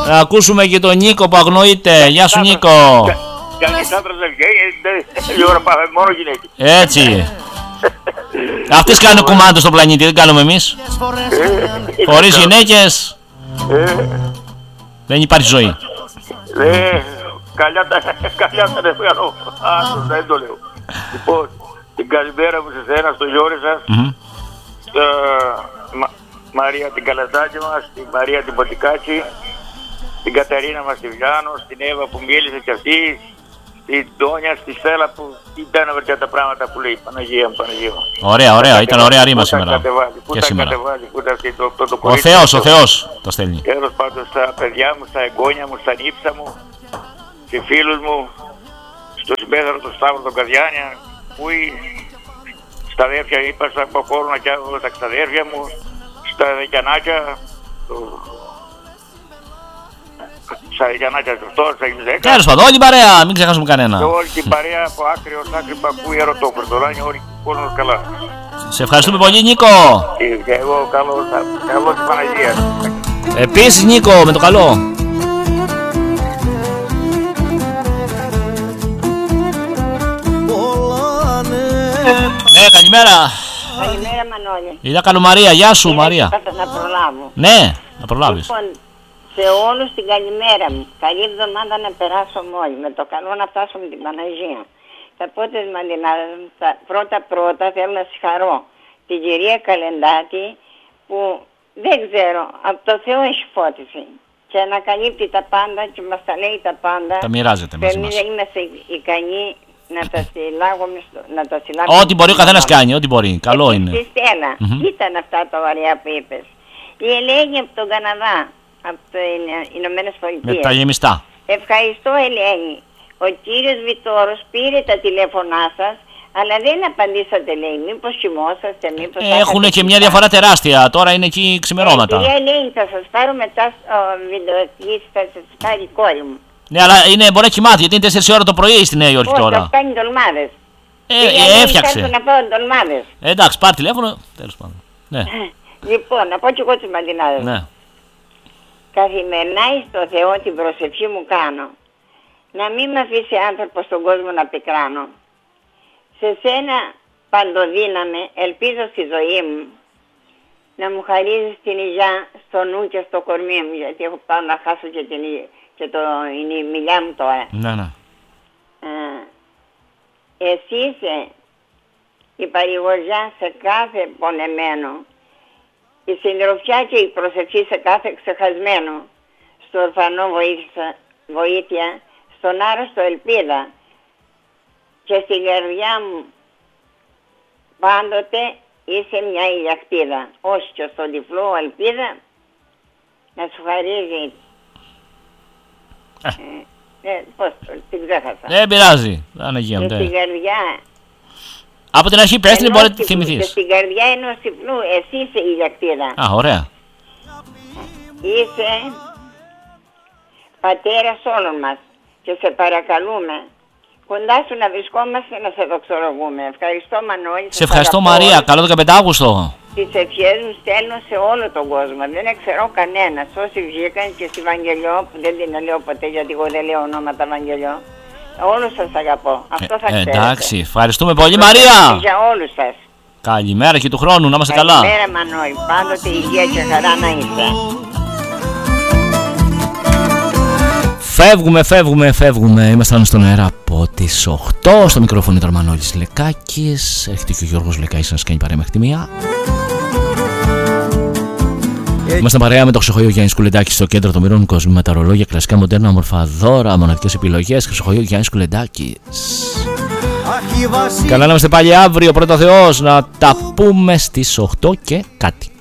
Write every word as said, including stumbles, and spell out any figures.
Να ακούσουμε και τον Νίκο που αγνοείται. Γεια σου Νίκο. Κανείς άντρας δεν βγαίνει, η ώρα πάμε μόνο γυναίκες. Έτσι. Αυτές κάνουν κουμάντο στο πλανήτη, δεν κάνουμε εμείς. Χωρίς γυναίκες δεν υπάρχει ζωή. Καλιά τα νεφιανό. Άντρος δεν το λέω. Λοιπόν, την καλημέρα μου σε εσένα, στο Γιώργο σας. Μαρία την Καλατάκη μας, την Μαρία την Ποτικάκη, την Καταρίνα μας τη Βιάνο, την Εύα που μίλησε κι αυτή, την Τόνια, στη Στέλλα που ήταν για τα πράγματα που λέει. Παναγία μου, Παναγία μου. Ωραία, ωραία, ήταν ωραία ρήμα σήμερα. Πού τα κατεβάζει, πού τα το, το, το ο Θεός, ο Θεός το στέλνει. Τέλος πάντων στα παιδιά μου, στα εγγόνια μου, στα νύψα μου, σε φίλους μου, στο συμπέθαρο του Σταύρου τον Καδιάνια, που στα αδέρφια είπα στα Παπόρουνα και τα ξαδέρφια μου, στα Δεκιανάκια, το... στα Δεκιανάκια του Στόρ, στα Ιλδέκα. Τέλος πάντων, όλη την παρέα, μην ξεχάσουμε κανένα. Και όλη την παρέα από άκρη ως άκρη Πακού Ιερωτόκριτοράνη, όλοι οι κόσμος καλά. Σε ευχαριστούμε πολύ Νίκο. Και εγώ καλό, καλό την Παναγία. Επίσης Νίκο, με το καλό. Ναι, καλημέρα. Καλημέρα Μανώλη. Είδα καλομαρία, γεια σου Μαρία. Να προλάβω. Ναι, να προλάβεις. Λοιπόν, σε όλους την καλημέρα μου. Καλή εβδομάδα να περάσουμε όλοι. Με το καλό να φτάσουμε την Παναγία. Θα πω τις μαντινάδες μου. Πρώτα πρώτα θέλω να συγχαρώ την κυρία Καλεντάτη που δεν ξέρω, από το Θεό έχει φώτιση. Και ανακαλύπτει τα πάντα και μας τα λέει τα πάντα. Τα μοιράζεται μαζί μας. Εμείς δεν είμαστε ικανοί να τα συλλάγουμε, να τα συλλάγουμε. Ό,τι μπορεί ο καθένας κάνει, ό,τι μπορεί. Καλό είναι. Στη Στέλλα, mm-hmm. ήταν αυτά τα ωραία που είπες. Η Ελένη από τον Καναδά, από τις Ηνωμένες Πολιτείες. Με τα γεμιστά. Ευχαριστώ Ελένη. Ο κύριος Βιτόρος πήρε τα τηλέφωνά σας, αλλά δεν απαντήσατε λέει. Μήπως κοιμόσαστε, μήπως... Ε, έχουν και μια διαφορά τεράστια. Τώρα είναι εκεί ξημερώματα. Ε, κυρία Ελένη, θα σας πάρω μετά στο βιντεοκλήση, θα σας πάρει η κόρη μου. Ναι, αλλά είναι, μπορεί να κοιμάται γιατί είναι τέσσερις ώρα το πρωί στη Νέα Υόρκη τώρα. Όχι, θα κάνει ντολμάδες. Ε, ε, έφτιαξε. Να πάω ντολμάδες. Ε, εντάξει, πάρει τηλέφωνο, τέλος πάντων. Ναι. Λοιπόν, να πω και εγώ τις μαντινάδες. Ναι. Καθημερινά στο Θεό την προσευχή μου κάνω. Να μην με αφήσει άνθρωπο στον κόσμο να πικράνω. Σε σένα παντοδύναμε, ελπίζω στη ζωή μου, να μου χαρίζεις την υγειά στο νου και στο κορμί μου, γιατί έχω πάω να χάσω και την υγεία. Και το, είναι η μιλιά μου τώρα. Ναι, ναι. Ε, εσύ είσαι η παρηγοριά σε κάθε πονεμένο, η συντροφιά και η προσευχή σε κάθε ξεχασμένο, στο ορφανό βοήθεια, βοήθεια, στον άρρωστο ελπίδα και στην καρδιά μου πάντοτε είσαι μια ηλιακτίδα. Όχι και στον τυφλό ελπίδα να σου χαρίζει. Ε, ε, πώς, την ξέχασα. Δεν πειράζει. Αναγία μου. Και στην καρδιά. Από την αρχή πες την μπορεί να τη θυμηθείς. Και στην καρδιά ενός τυφλού εσύ είσαι η ηλιακτίδα. Α, ωραία. Είσαι πατέρας όλων μας και σε παρακαλούμε κοντά σου να βρισκόμαστε να σε δοξολογούμε. Ευχαριστώ Μανώλη. Σε ευχαριστώ Μαρία. Καλό το πεντάγουστο. Τις ευχές μου στέλνω σε όλο τον κόσμο. Δεν ξέρω κανένας. Όσοι βγήκαν και στη Βαγγελιό, που δεν την λέω ποτέ γιατί εγώ δεν λέω ονόματα Βαγγελιό. Όλους σας αγαπώ. Αυτό θα ε, ξέρετε. Εντάξει. Ευχαριστούμε πολύ Μαρία. Για όλους σας. Καλημέρα και του χρόνου. Να είμαστε καλά. Καλημέρα Μανώλη. Πάντοτε υγεία και χαρά να είστε. Φεύγουμε, φεύγουμε, φεύγουμε. Ήμασταν στον αέρα από τις οκτώ. Στο μικρόφωνο ήταν ο Μανώλης Λεκάκης. Έρχεται και ο Γιώργος Λεκάκης να σας κάνει παρέα μέχρι τη μία. Είμαστε παρέα με το Χρυσοχοείο Γιάννης Κουλεντάκης στο κέντρο των μοιρών κόσμου. Με τα ρολόγια, κλασικά, μοντέρνα, όμορφα δώρα, μοναδικές επιλογές. Χρυσοχοείο Γιάννης Κουλεντάκης. Καλά να είμαστε πάλι αύριο, πρώτα Θεός, να τα πούμε στις οκτώ και κάτι.